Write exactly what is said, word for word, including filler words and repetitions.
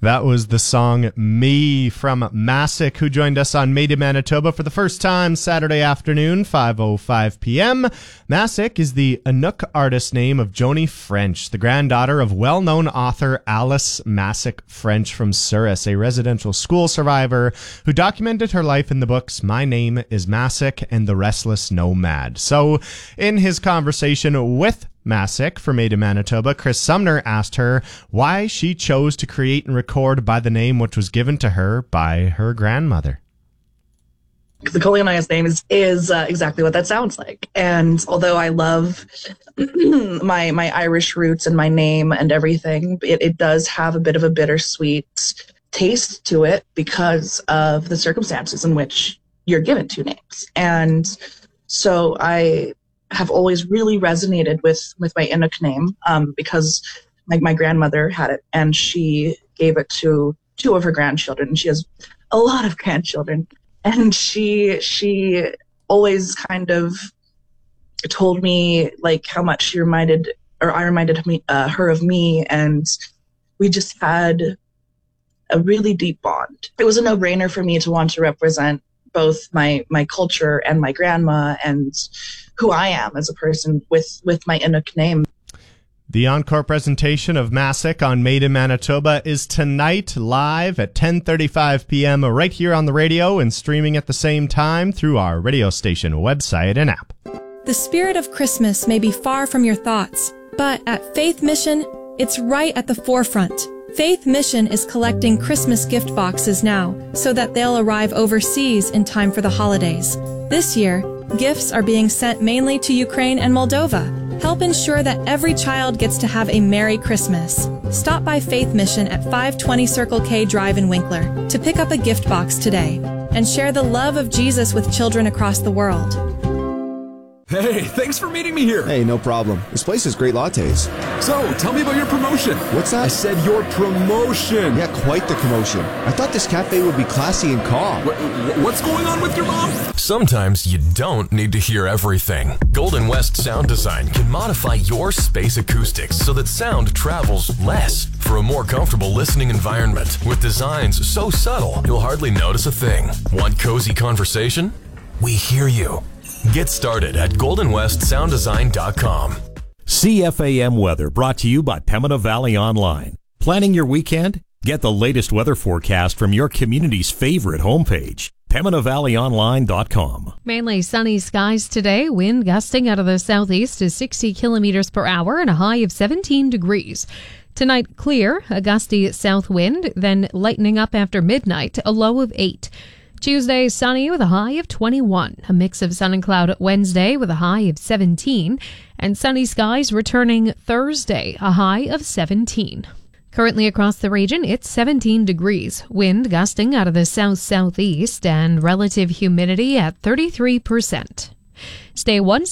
That was the song Me from Massic, who joined us on Made in Manitoba for the first time Saturday afternoon, five oh five p.m. Massic is the Inuk artist name of Joni French, the granddaughter of well-known author Alice Massic French from Souris, a residential school survivor who documented her life in the books My Name is Massic and The Restless Nomad. So, in his conversation with Massic for Made in Manitoba, Chris Sumner asked her why she chose to create and record by the name which was given to her by her grandmother. The Kolianias name is is uh, exactly what that sounds like. And although I love my my Irish roots and my name and everything, it, it does have a bit of a bittersweet taste to it because of the circumstances in which you're given two names. And so I have always really resonated with, with my Inuk name um, because my, my grandmother had it and she gave it to two of her grandchildren. And she has a lot of grandchildren. And she she always kind of told me like how much she reminded, or I reminded me, uh, her of me. And we just had a really deep bond. It was a no-brainer for me to want to represent both my my culture and my grandma and who I am as a person with, with my Inuk name. The encore presentation of Massic on Made in Manitoba is tonight live at ten thirty-five p.m. right here on the radio and streaming at the same time through our radio station website and app. The spirit of Christmas may be far from your thoughts, but at Faith Mission, it's right at the forefront. Faith Mission is collecting Christmas gift boxes now so that they'll arrive overseas in time for the holidays. This year, gifts are being sent mainly to Ukraine and Moldova. Help ensure that every child gets to have a Merry Christmas. Stop by Faith Mission at five twenty Circle K Drive in Winkler to pick up a gift box today and share the love of Jesus with children across the world. Hey, thanks for meeting me here. Hey, no problem. This place has great lattes. So, tell me about your promotion. What's that? I said your promotion. Yeah, quite the commotion. I thought this cafe would be classy and calm. What, what's going on with your mom? Sometimes you don't need to hear everything. Golden West Sound Design can modify your space acoustics so that sound travels less for a more comfortable listening environment. With designs so subtle, you'll hardly notice a thing. Want cozy conversation? We hear you. Get started at golden west sound design dot com. C F A M weather brought to you by Pembina Valley Online. Planning your weekend? Get the latest weather forecast from your community's favorite homepage, pembina valley online dot com. Mainly sunny skies today, wind gusting out of the southeast to sixty kilometers per hour and a high of seventeen degrees. Tonight, clear, a gusty south wind, then lightening up after midnight, a low of eight. Tuesday, sunny with a high of twenty-one. A mix of sun and cloud Wednesday with a high of seventeen. And sunny skies returning Thursday, a high of seventeen. Currently across the region, it's seventeen degrees. Wind gusting out of the south-southeast and relative humidity at thirty-three percent. Stay one